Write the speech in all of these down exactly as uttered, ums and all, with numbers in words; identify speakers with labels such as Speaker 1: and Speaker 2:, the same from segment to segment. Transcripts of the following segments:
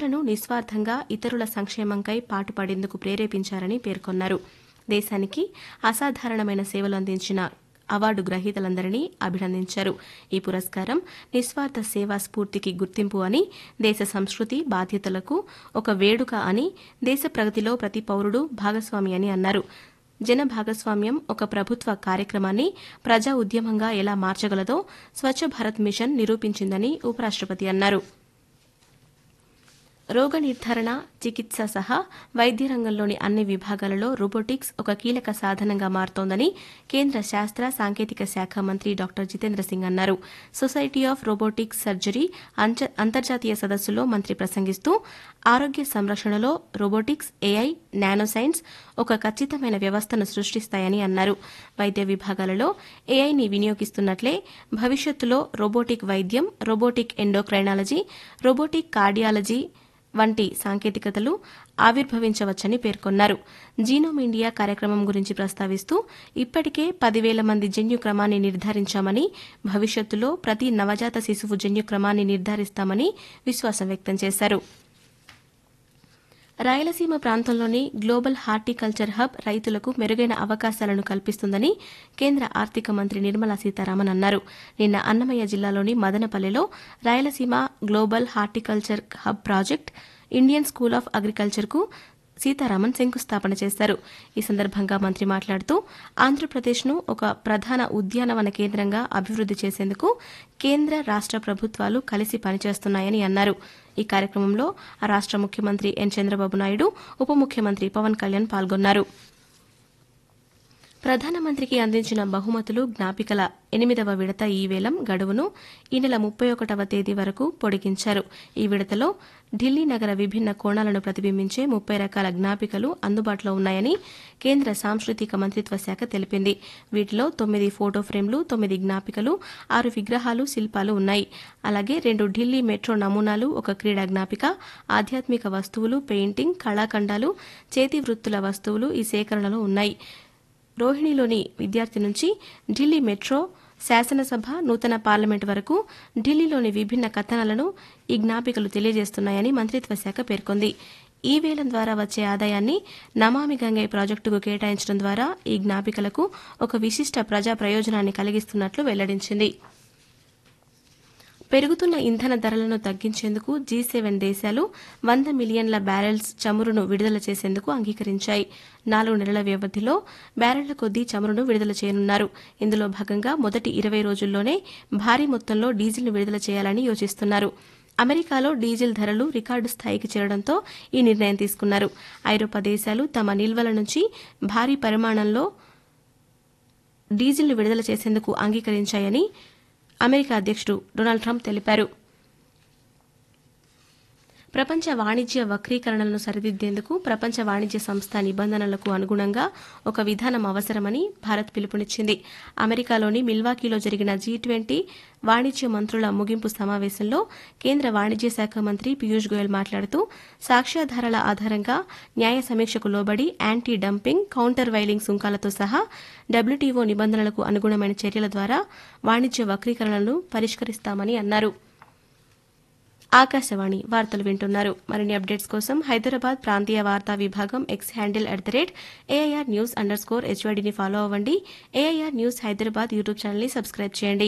Speaker 1: ప్రజలను నిస్వార్థంగా ఇతరుల సంక్షేమంకై పాటుపడేందుకు ప్రేరేపించారని పేర్కొన్నారు. దేశానికి అసాధారణమైన సేవలు అందించిన అవార్డు గ్రహీతలందరినీ అభినందించారు. ఈ పురస్కారం నిస్వార్థ సేవా స్ఫూర్తికి గుర్తింపు అని, దేశ సంస్కృతి బాధ్యతలకు ఒక వేడుక అని, దేశ ప్రగతిలో ప్రతి పౌరుడు భాగస్వామి అని అన్నారు. జన భాగస్వామ్యం ఒక ప్రభుత్వ కార్యక్రమాన్ని ప్రజా ఉద్యమంగా ఎలా మార్చగలదో స్వచ్ఛ భారత్ మిషన్ నిరూపించిందని ఉపరాష్టపతి అన్నారు. రోగ నిర్ధారణ, చికిత్స సహా వైద్య రంగంలోని అన్ని విభాగాలలో రోబోటిక్స్ ఒక కీలక సాధనంగా మారుతోందని కేంద్ర శాస్త్ర సాంకేతిక శాఖ మంత్రి డాక్టర్ జితేంద్ర సింగ్ అన్నారు. సొసైటీ ఆఫ్ రోబోటిక్స్ సర్జరీ అంతర్జాతీయ సదస్సులో మంత్రి ప్రసంగిస్తూ ఆరోగ్య సంరక్షణలో రోబోటిక్స్, ఏఐ, నానో సైన్స్ ఒక ఖచ్చితమైన వ్యవస్థను సృష్టిస్తాయని అన్నారు. వైద్య విభాగాలలో ఏఐని వినియోగిస్తున్నట్లే భవిష్యత్తులో రోబోటిక్ వైద్యం, రోబోటిక్ ఎండోక్రైనాలజీ, రోబోటిక్ కార్డియాలజీ వంటి సాంకేతికతలు ఆవిర్భవించవచ్చని పేర్కొన్నారు. జీనోమ్ ఇండియా కార్యక్రమం గురించి ప్రస్తావిస్తూ ఇప్పటికే పదివేల మంది జన్యు క్రమాన్ని నిర్ధారించామని, భవిష్యత్తులో ప్రతి నవజాత శిశువు జన్యు క్రమాన్ని నిర్ధారిస్తామని విశ్వాసం వ్యక్తం చేశారు. రాయలసీమ ప్రాంతంలోని గ్లోబల్ హార్టికల్చర్ హబ్ రైతులకు మెరుగైన అవకాశాలను కల్పిస్తుందని కేంద్ర ఆర్థిక మంత్రి నిర్మలా సీతారామన్ అన్నారు. నిన్న అన్నమయ్య జిల్లాలోని మదనపల్లెలో Rayalaseema global horticulture hub project, Indian school of అగ్రికల్చర్కు Sitharaman శంకుస్థాపన చేశారు. ఈ సందర్భంగా మంత్రి మాట్లాడుతూ ఆంధ్రప్రదేశ్ను ఒక ప్రధాన ఉద్యానవన కేంద్రంగా అభివృద్ది చేసేందుకు కేంద్ర రాష్ట ప్రభుత్వాలు కలిసి పనిచేస్తున్నాయని అన్నారు. ఈ కార్యక్రమంలో ఆ రాష్ట ముఖ్యమంత్రి ఎన్ చంద్రబాబు నాయుడు, ఉప ముఖ్యమంత్రి పవన్ కళ్యాణ్ పాల్గొన్నారు. ప్రధానమంత్రికి అందించిన బహుమతులు జ్ఞాపికల ఎనిమిదవ విడత ఈ వేలం గడువును ఈ నెల ముప్పై ఒకటవ తేదీ వరకు పొడిగించారు. ఈ విడతలో ఢిల్లీ నగర విభిన్న కోణాలను ప్రతిబింబించే ముప్పై రకాల జ్ఞాపికలు అందుబాటులో ఉన్నాయని కేంద్ర సాంస్కృతిక మంత్రిత్వ శాఖ తెలిపింది. వీటిలో తొమ్మిది ఫోటో ఫ్రేమ్లు, తొమ్మిది జ్ఞాపికలు, ఆరు విగ్రహాలు, శిల్పాలు ఉన్నాయి. అలాగే రెండు ఢిల్లీ మెట్రో నమూనాలు, ఒక క్రీడా జ్ఞాపిక, ఆధ్యాత్మిక వస్తువులు, పెయింటింగ్, కళాఖండాలు, చేతి వృత్తుల వస్తువులు ఈ సేకరణలో ఉన్నాయి. రోహిణిలోని విద్యార్థి నుంచి ఢిల్లీ మెట్రో, శాసనసభ, నూతన పార్లమెంట్ వరకు ఢిల్లీలోని విభిన్న కథనాలను ఈ జ్ఞాపికలు తెలియజేస్తున్నాయని మంత్రిత్వ శాఖ పేర్కొంది. ఈ వేలం ద్వారా వచ్చే ఆదాయాన్ని నమామి గంగే ప్రాజెక్టుకు కేటాయించడం ద్వారా ఈ జ్ఞాపికలకు ఒక విశిష్ట ప్రజా ప్రయోజనాన్ని కలిగిస్తున్నట్లు వెల్లడించింది. పెరుగుతున్న ఇంధన ధరలను తగ్గించేందుకు జీ సెవెన్ దేశాలు వంద మిలియన్ల బ్యారెల్స్ చమురును విడుదల చేసేందుకు అంగీకరించాయి. నాలుగు నెలల వ్యవధిలో బ్యారెళ్ల కొద్దీ చమురును విడుదల చేయనున్నారు. ఇందులో భాగంగా మొదటి ఇరవై రోజుల్లోనే భారీ మొత్తంలో డీజిల్ను విడుదల చేయాలని యోచిస్తున్నారు. అమెరికాలో డీజిల్ ధరలు రికార్డు స్థాయికి చేరడంతో ఈ నిర్ణయం తీసుకున్నారు. ఐరోపా దేశాలు తమ నిల్వల నుంచి భారీ పరిమాణంలో డీజిల్ను విడుదల చేసేందుకు అంగీకరించాయని అమెరికా అధ్యక్షుడు డొనాల్డ్ ట్రంప్ తెలిపారు. ప్రపంచ వాణిజ్య వక్రీకరణలను సరిదిద్దేందుకు ప్రపంచ వాణిజ్య సంస్థ నిబంధనలకు అనుగుణంగా ఒక విధానం అవసరమని భారత్ పిలుపునిచ్చింది. అమెరికాలోని మిల్వాకీలో జరిగిన జీ ట్వంటీ వాణిజ్య మంత్రుల ముగింపు సమావేశంలో కేంద్ర వాణిజ్య శాఖ మంత్రి పీయూష్ గోయల్ మాట్లాడుతూ సాక్ష్యాధారాల ఆధారంగా న్యాయ సమీక్షకు లోబడి యాంటీ డంపింగ్, కౌంటర్ వైలింగ్ సుంకాలతో సహా డబ్ల్యూటీఓ నిబంధనలకు అనుగుణమైన చర్యల ద్వారా వాణిజ్య వక్రీకరణలను పరిష్కరిస్తామని అన్నారు. ఆకాశవాణి వార్తలు వింటున్నారు. మరిన్ని అప్డేట్స్ కోసం హైదరాబాద్ ప్రాంతీయ వార్తా విభాగం X handle at the rate AIR news under score హెచ్వైడీని follow అవ్వండి. ఏఐఆర్ న్యూస్ హైదరాబాద్ యూట్యూబ్ ఛానల్ని సబ్స్క్రైబ్ చేయండి.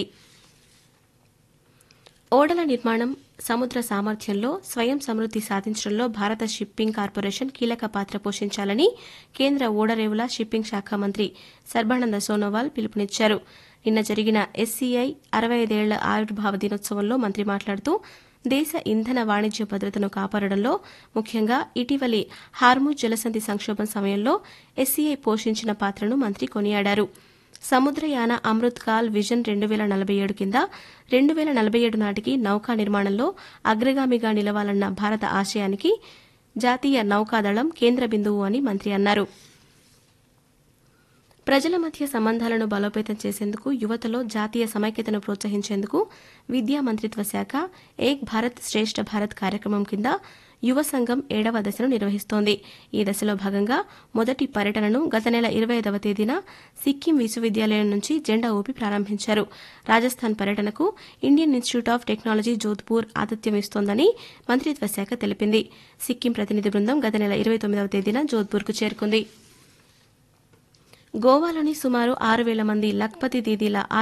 Speaker 1: ఓడల నిర్మాణం, సముద్ర సామర్థ్యంలో స్వయం సమృద్ది సాధించడంలో భారత షిప్పింగ్ కార్పొరేషన్ కీలక పాత్ర పోషించాలని కేంద్ర ఓడరేవుల షిప్పింగ్ శాఖ మంత్రి సర్బానంద సోనోవాల్ పిలుపునిచ్చారు. నిన్న జరిగిన ఎస్సీఐ అరవై ఐదేళ్ల ఆవిర్భావ దినోత్సవంలో మంత్రి మాట్లాడుతూ దేశ ఇంధన వాణిజ్య భద్రతను కాపాడడంలో ముఖ్యంగా ఇటీవలి హార్ముజ్ జలసంధి సంక్షోభం సమయంలో ఎస్సీఐ పోషించిన పాత్రను మంత్రి కొనియాడారు. సముద్రయాన అమృత్ కాల్ విజన్ రెండు వేల నలభై ఏడు కింద రెండు వేల నలభై ఏడు నాటికి నౌకా నిర్మాణంలో అగ్రగామిగా నిలవాలన్న భారత ఆశయానికి జాతీయ నౌకాదళం కేంద్ర బిందువు అని మంత్రి అన్నారు. ప్రజల మధ్య సంబంధాలను బలోపేతం చేసేందుకు యువతలో జాతీయ సమైక్యతను ప్రోత్సహించేందుకు విద్యా మంత్రిత్వ శాఖ ఏక్ భారత్ శ్రేష్ఠ భారత్ కార్యక్రమం కింద యువ సంఘం ఏడవ దశను నిర్వహిస్తోంది. ఈ దశలో భాగంగా మొదటి పర్యటనను గత నెల ఇరవై ఐదవ తేదీన సిక్కిం విశ్వవిద్యాలయం నుంచి జెండా ఊపి ప్రారంభించారు. రాజస్థాన్ పర్యటనకు Indian institute of technology Jodhpur ఆతిథ్యం ఇస్తోందని మంత్రిత్వ శాఖ తెలిపింది. సిక్కిం ప్రతినిధి బృందం గత నెల ఇరవై తొమ్మిదవ తేదీన జోధ్పూర్కు చేరుకుంది. గోవాలోని సుమారు ఆరు వేల మంది లఖ్పతి దీదీల